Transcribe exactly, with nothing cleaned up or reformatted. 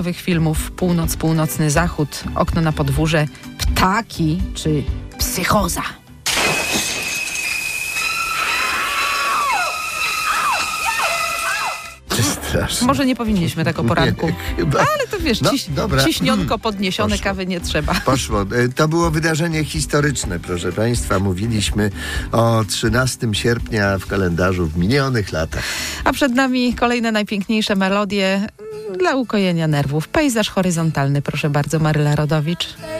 filmów Północ, Północny Zachód, Okno na podwórze, Ptaki czy Psychoza. Straszne. Może nie powinniśmy tak o poranku. Nie, chyba. Ale to wiesz, No, ciś, dobra. ciśnionko podniesione, Poszło. kawy nie trzeba. Poszło. To było wydarzenie historyczne, proszę Państwa. Mówiliśmy o trzynastego sierpnia w kalendarzu w minionych latach. A przed nami kolejne najpiękniejsze melodie dla ukojenia nerwów. Pejzaż horyzontalny, proszę bardzo, Maryla Rodowicz.